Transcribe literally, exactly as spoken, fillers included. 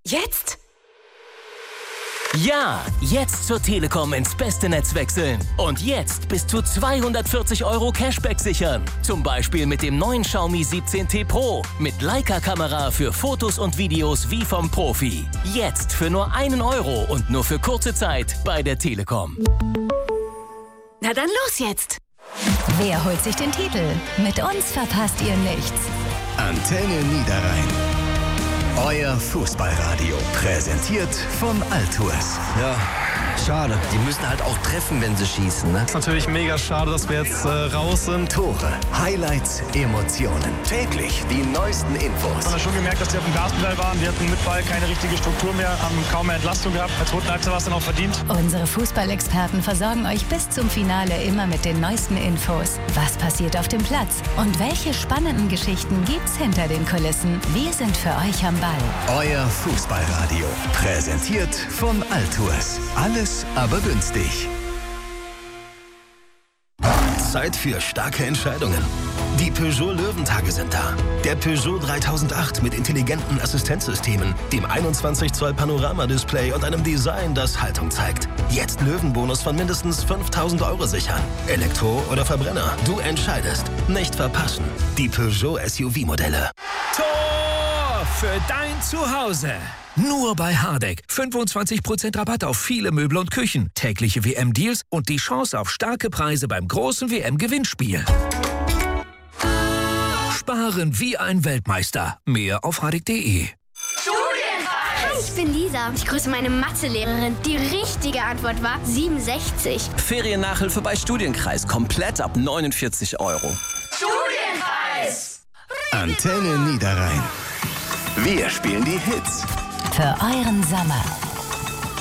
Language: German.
Jetzt? Ja, jetzt zur Telekom ins beste Netz wechseln. Und jetzt bis zu zweihundertvierzig Euro Cashback sichern. Zum Beispiel mit dem neuen Xiaomi siebzehn T Pro. Mit Leica-Kamera für Fotos und Videos wie vom Profi. Jetzt für nur einen Euro und nur für kurze Zeit bei der Telekom. Na dann los jetzt! Wer holt sich den Titel? Mit uns verpasst ihr nichts. Antenne Niederrhein. Euer Fußballradio. Präsentiert von Altours. Ja, schade. Die müssen halt auch treffen, wenn sie schießen, ne? Ist natürlich mega schade, dass wir jetzt äh, raus sind. Tore, Highlights, Emotionen. Täglich die neuesten Infos. Man hat schon gemerkt, dass die auf dem Gaspedal waren. Die hatten mit Ball keine richtige Struktur mehr, haben kaum mehr Entlastung gehabt. Als zweiten Halbzeit war es dann auch verdient. Unsere Fußballexperten versorgen euch bis zum Finale immer mit den neuesten Infos. Was passiert auf dem Platz? Und welche spannenden Geschichten gibt's hinter den Kulissen? Wir sind für euch am Ball. Euer Fußballradio. Präsentiert von Altours. Alles, aber günstig. Zeit für starke Entscheidungen. Die Peugeot Löwentage sind da. Der Peugeot dreitausendacht mit intelligenten Assistenzsystemen, dem einundzwanzig Zoll Panoramadisplay und einem Design, das Haltung zeigt. Jetzt Löwenbonus von mindestens fünftausend Euro sichern. Elektro oder Verbrenner, du entscheidest. Nicht verpassen. Die Peugeot S U V-Modelle. Tor für dein Zuhause. Nur bei Hardegg. fünfundzwanzig Prozent Rabatt auf viele Möbel und Küchen, tägliche W M-Deals und die Chance auf starke Preise beim großen W M-Gewinnspiel. Sparen wie ein Weltmeister. Mehr auf hardegg punkt de. Hi, ich bin Lisa. Ich grüße meine Mathelehrerin. Die richtige Antwort war siebenundsechzig. Feriennachhilfe bei Studienkreis. Komplett ab neunundvierzig Euro. Studienkreis! Antenne Niederrhein. Wir spielen die Hits. Für euren Sommer.